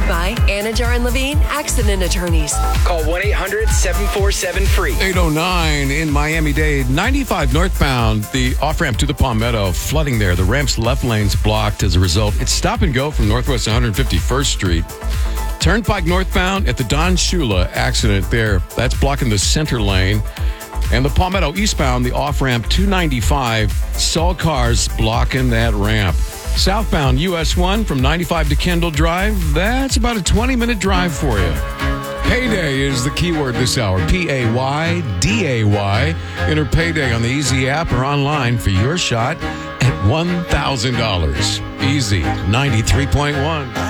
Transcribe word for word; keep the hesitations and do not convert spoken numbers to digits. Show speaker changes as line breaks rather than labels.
by Anajar and Levine Accident Attorneys.
Call one eight hundred seven four seven free.
eight oh nine in Miami-Dade. ninety-five northbound, the off-ramp to the Palmetto, flooding there. The ramp's left lane's blocked as a result. It's stop and go from Northwest one hundred fifty-first Street. Turnpike northbound at the Don Shula accident there. That's blocking the center lane. And the Palmetto eastbound, the off-ramp two ninety-five, saw cars blocking that ramp. Southbound U S one from ninety-five to Kendall Drive, that's about a twenty-minute drive for you. Payday is the keyword this hour. P A Y D A Y. Enter Payday on the Easy app or online for your shot at one thousand dollars. Easy, ninety-three point one.